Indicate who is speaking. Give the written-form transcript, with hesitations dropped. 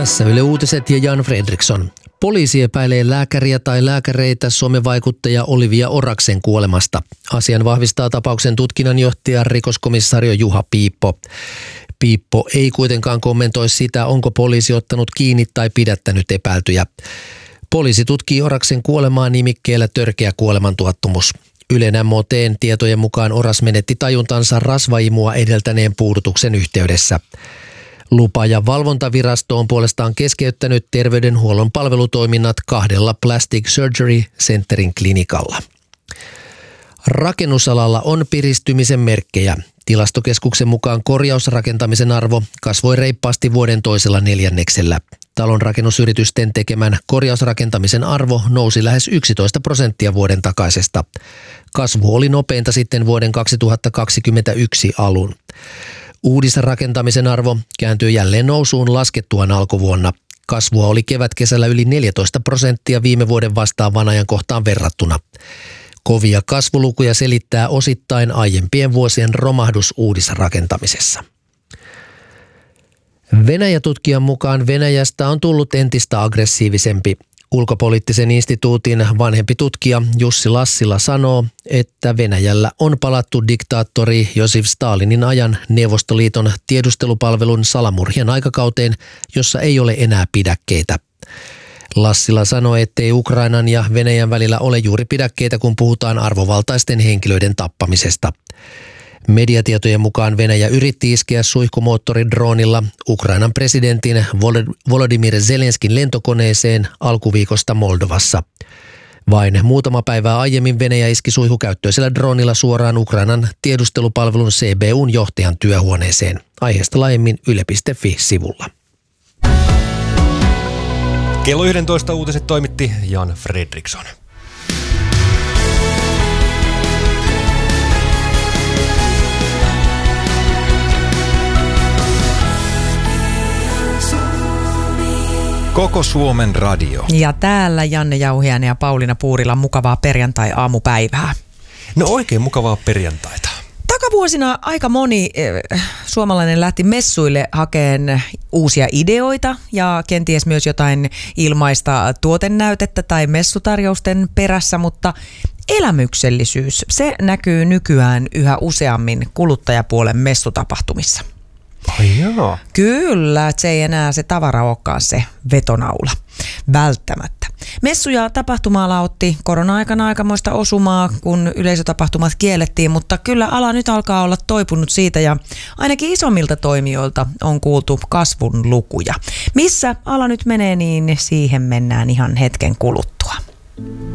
Speaker 1: Tässä Yle Uutiset ja Jan Fredriksson. Poliisi epäilee lääkäriä tai lääkäreitä somevaikuttaja Olivia Oraksen kuolemasta. Asian vahvistaa tapauksen tutkinnanjohtaja rikoskomissario Juha Piippo. Piippo ei kuitenkaan kommentoi sitä, onko poliisi ottanut kiinni tai pidättänyt epäiltyjä. Poliisi tutkii Oraksen kuolemaa nimikkeellä törkeä kuolemantuottamus. Ylen MOT:n tietojen mukaan Oras menetti tajuntansa rasvaimua edeltäneen puudutuksen yhteydessä. Lupa- ja valvontavirasto on puolestaan keskeyttänyt terveydenhuollon palvelutoiminnat 2 Plastic Surgery Centerin klinikalla. Rakennusalalla on piristymisen merkkejä. Tilastokeskuksen mukaan korjausrakentamisen arvo kasvoi reippaasti vuoden toisella neljänneksellä. Talon rakennusyritysten tekemän korjausrakentamisen arvo nousi lähes 11% vuoden takaisesta. Kasvu oli nopeinta sitten vuoden 2021 alun. Uudisrakentamisen arvo kääntyi jälleen nousuun laskettuaan alkuvuonna. Kasvua oli kevätkesällä yli 14% viime vuoden vastaavan ajankohtaan verrattuna. Kovia kasvulukuja selittää osittain aiempien vuosien romahdus uudisrakentamisessa. Venäjä-tutkijan mukaan Venäjästä on tullut entistä aggressiivisempi. Ulkopoliittisen instituutin vanhempi tutkija Jussi Lassila sanoo, että Venäjällä on palattu diktaattori Josif Stalinin ajan Neuvostoliiton tiedustelupalvelun salamurhien aikakauteen, jossa ei ole enää pidäkkeitä. Lassila sanoi, ettei Ukrainan ja Venäjän välillä ole juuri pidäkkeitä, kun puhutaan arvovaltaisten henkilöiden tappamisesta. Mediatietojen mukaan Venäjä yritti iskeä suihkumoottoridroonilla Ukrainan presidentin Volodymyr Zelenskin lentokoneeseen alkuviikosta Moldovassa. Vain muutama päivää aiemmin Venäjä iski suihkukäyttöisellä droonilla suoraan Ukrainan tiedustelupalvelun CBUn johtajan työhuoneeseen. Aiheesta laajemmin yle.fi-sivulla.
Speaker 2: Kello 11 uutiset toimitti Jan Fredriksson. Koko Suomen radio.
Speaker 3: Ja täällä Janne Jauhiainen ja Pauliina Puurila, mukavaa perjantai-aamupäivää.
Speaker 2: No oikein mukavaa perjantaita.
Speaker 3: Takavuosina aika moni suomalainen lähti messuille hakeen uusia ideoita ja kenties myös jotain ilmaista tuotennäytettä tai messutarjousten perässä, mutta elämyksellisyys, se näkyy nykyään yhä useammin kuluttajapuolen messutapahtumissa.
Speaker 2: Ai joo.
Speaker 3: Kyllä, se ei enää se tavara olekaan se vetonaula. Välttämättä. Messu- ja tapahtuma-ala otti korona-aikana aikamoista osumaa, kun yleisötapahtumat kiellettiin, mutta kyllä ala nyt alkaa olla toipunut siitä ja ainakin isommilta toimijoilta on kuultu kasvun lukuja. Missä ala nyt menee, niin siihen mennään ihan hetken kuluttua.